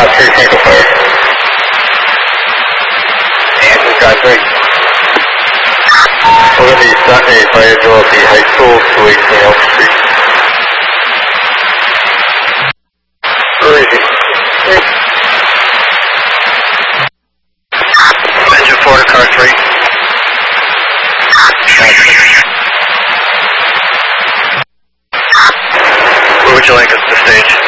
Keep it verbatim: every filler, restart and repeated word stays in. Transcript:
Uh, three Tango Fire. And we got three. We're going to be starting a fire drill at the high school, two eighteen Elm Street. Where is he? Engine four to car three. Where would you like us to stage?